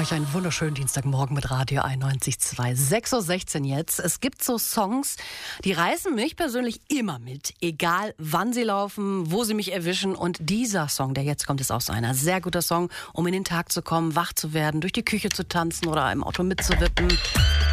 euch einen wunderschönen Dienstagmorgen mit Radio 91.2. 6:16 Uhr jetzt. Es gibt so Songs, die reißen mich persönlich immer mit. Egal wann sie laufen, wo sie mich erwischen. Und dieser Song, der jetzt kommt, ist auch so einer. Sehr guter Song, um in den Tag zu kommen, wach zu werden, durch die Küche zu tanzen oder im Auto mitzuwippen.